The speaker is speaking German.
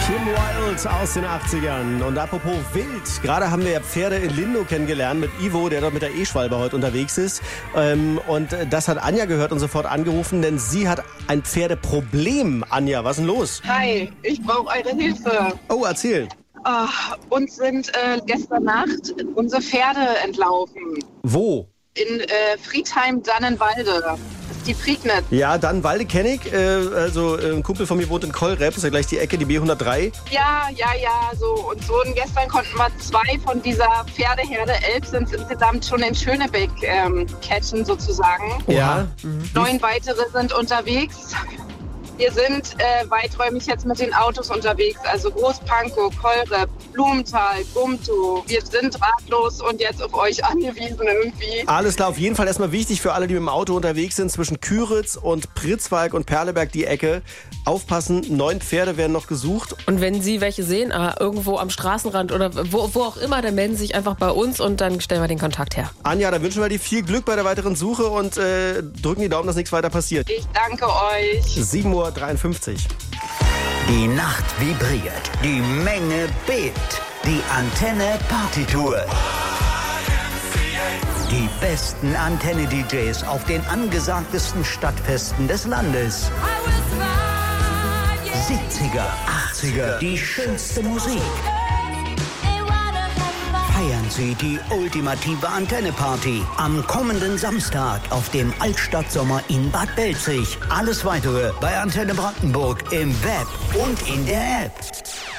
Kim Wilde aus den 80ern. Und apropos wild, gerade haben wir ja Pferde in Lindow kennengelernt mit Ivo, der dort mit der E-Schwalbe heute unterwegs ist. Und das hat Anja gehört und sofort angerufen, denn sie hat ein Pferdeproblem. Anja, was ist denn los? Hi, ich brauche eure Hilfe. Oh, erzähl. Uns sind gestern Nacht unsere Pferde entlaufen. Wo? In Friedheim-Dannenwalde. Das ist die Prignitz. Ja, Dannenwalde kenne ich. Ein Kumpel von mir wohnt in Kollrep, ist ja gleich die Ecke, die B103. Ja, so. Und so. Und gestern konnten wir 2 von dieser Pferdeherde, 11 sind es insgesamt, schon in Schönebeck catchen sozusagen. Ja. 9 weitere sind unterwegs. Wir sind weiträumig jetzt mit den Autos unterwegs, also Großpankow, Kollrep, Blumenthal, Gumtow. Wir sind ratlos und jetzt auf euch angewiesen irgendwie. Alles klar, auf jeden Fall erstmal wichtig für alle, die mit dem Auto unterwegs sind, zwischen Küritz und Pritzwalk und Perleberg die Ecke. Aufpassen, 9 Pferde werden noch gesucht. Und wenn Sie welche sehen, irgendwo am Straßenrand oder wo auch immer, dann melden Sie sich einfach bei uns und dann stellen wir den Kontakt her. Anja, dann wünschen wir dir viel Glück bei der weiteren Suche und drücken die Daumen, dass nichts weiter passiert. Ich danke euch. 7:53 Uhr. Die Nacht vibriert, die Menge bebt, die Antenne Partytour. Die besten Antenne-DJs auf den angesagtesten Stadtfesten des Landes. 70er, 80er, die schönste Musik. Feiern Sie die ultimative Antenne-Party am kommenden Samstag auf dem Altstadtsommer in Bad Belzig. Alles Weitere bei Antenne Brandenburg im Web und in der App.